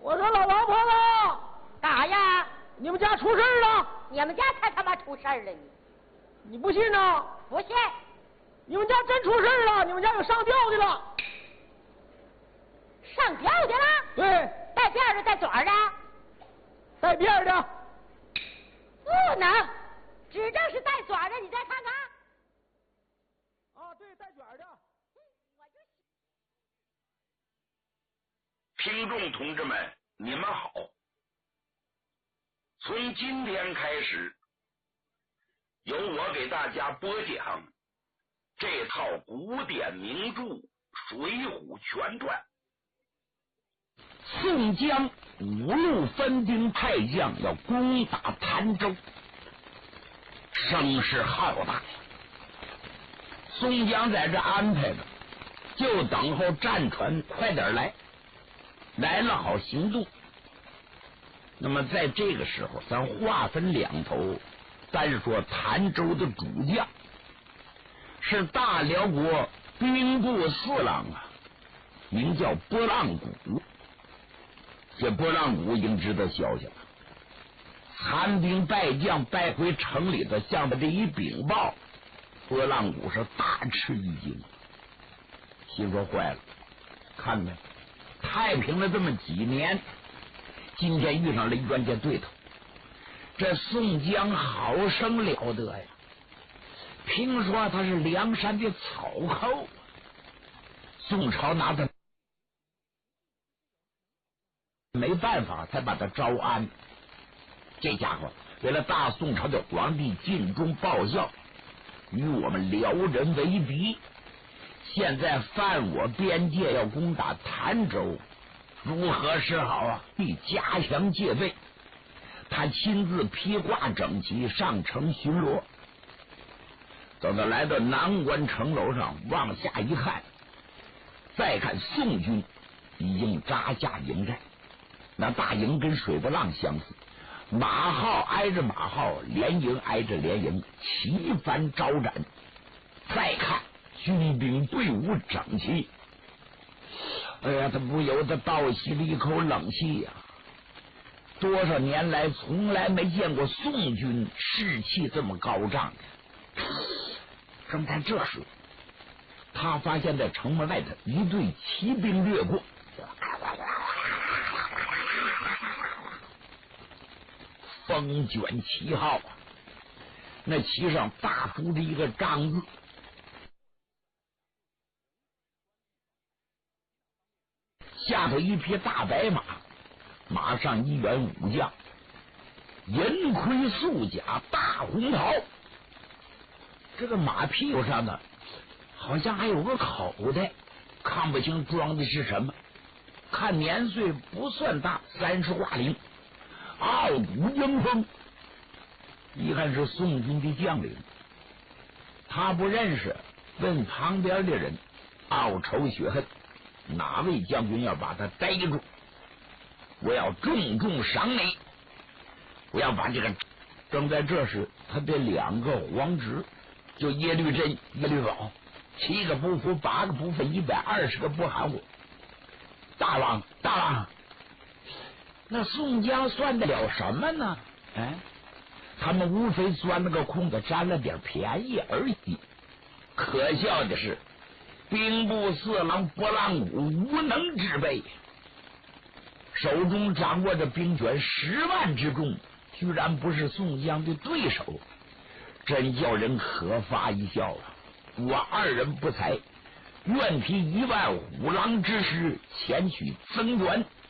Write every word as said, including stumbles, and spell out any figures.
我说老王婆子， 干啥呀？ 你们家出事了！ 你们家才他妈出事了呢！ 你不信呐？ 不信？ 你们家真出事了！你们家有上吊的了！ 上吊的了？ 对， 带辫的，带卷的？ 带辫的。 不能，指定是带卷的，你再看看。 啊，对，带卷的。 听众同志们，你们好！从今天开始，由我给大家播讲这套古典名著《水浒全传》。宋江五路分兵派将要攻打潭州，声势浩大。宋江在这安排着，就等候战船快点来，来了好行动。那么在这个时候，咱划分两头，单说潭州的主将是大辽国兵部四郎啊，名叫拨浪鼓。这拨浪鼓已经知道消息了，残兵败将败回城里头，向他这一禀报，拨浪鼓是大吃一惊，心说坏了，看看太平了这么几年，今天遇上了冤家对头，这宋江好生了得呀！听说他是梁山的草寇，宋朝拿他没办法，才把他招安。这家伙为了大宋朝的皇帝尽忠报效，与我们辽人为敌，现在犯我边界，要攻打潭州，如何是好啊？必加强戒备。他亲自披挂整齐上城巡逻。等他来到南关城楼上，往下一看，再看宋军已经扎下营寨，那大营跟水波浪相似，马号挨着马号，连营挨着连营，旗帆招展。再看军兵队伍整齐，哎呀，他不由得倒吸了一口冷气呀、啊！多少年来，从来没见过宋军士气这么高涨的。正在这时，他发现在城门外头一队骑兵掠过，风卷旗号，那旗上大幅着一个张字，下头一匹大白马，马上一员武将，银盔素甲，大红袍，这个马屁股上呢好像还有个口袋，看不清装的是什么，看年岁不算大，三十挂零，傲骨英风，一看是宋军的将领。他不认识，问旁边的人，懊愁雪恨，哪位将军要把他逮住，我要重重赏你，我要把这个。正在这时，他的两个皇侄就耶律真、耶律宝，七个不服，八个不忿，一百二十个不含糊。大王，大王，那宋江算得了什么呢？哎，他们无非钻了个空子，占了点便宜而已。可笑的是，兵部四郎拨浪鼓无能之辈，手中掌握着兵权十万之众，居然不是宋江的对手，真叫人可发一笑啊！我二人不才，愿提一万虎狼之师前去增援。